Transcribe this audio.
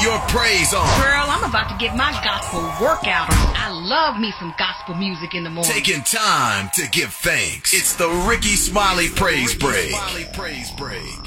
your praise on. Girl, I'm about to get my gospel workout on. I love me some gospel music in the morning. Taking time to give thanks. It's the Rickey Smiley Praise Break.